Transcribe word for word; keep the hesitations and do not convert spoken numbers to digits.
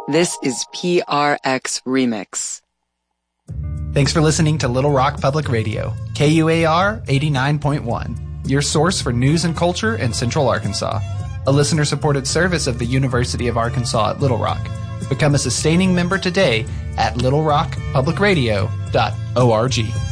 This is P R X Remix. Thanks for listening to Little Rock Public Radio, K U A R eighty-nine point one, your source for news and culture in Central Arkansas. A listener-supported service of the University of Arkansas at Little Rock. Become a sustaining member today at little rock public radio dot org.